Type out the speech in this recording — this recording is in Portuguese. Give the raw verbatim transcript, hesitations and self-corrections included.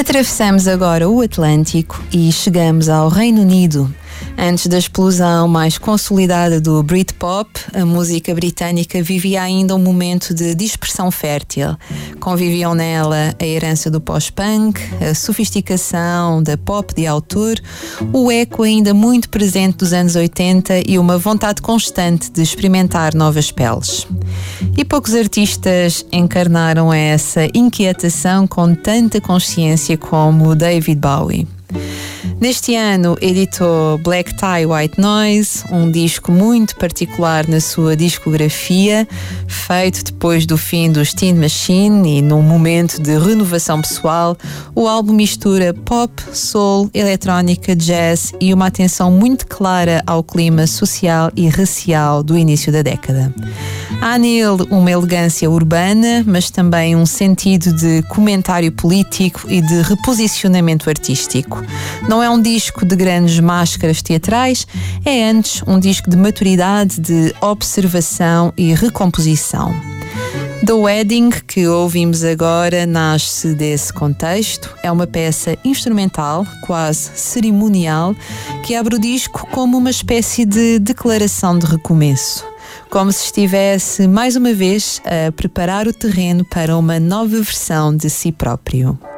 Atravessamos agora o Atlântico e chegamos ao Reino Unido. Antes da explosão mais consolidada do Britpop, a música britânica vivia ainda um momento de dispersão fértil. Conviviam nela a herança do pós-punk, a sofisticação da pop de autor, o eco ainda muito presente dos anos oitenta e uma vontade constante de experimentar novas peles. E poucos artistas encarnaram essa inquietação com tanta consciência como David Bowie. Neste ano editou Black Tie White Noise, um disco muito particular na sua discografia, feito depois do fim do Tin Machine e num momento de renovação pessoal. O álbum mistura pop, soul, eletrónica, jazz e uma atenção muito clara ao clima social e racial do início da década. Há nele uma elegância urbana, mas também um sentido de comentário político e de reposicionamento artístico. Não é um disco de grandes máscaras teatrais, é antes um disco de maturidade, de observação e recomposição. The Wedding, que ouvimos agora, nasce desse contexto. É uma peça instrumental, quase cerimonial, que abre o disco como uma espécie de declaração de recomeço. Como se estivesse, mais uma vez, a preparar o terreno para uma nova versão de si próprio.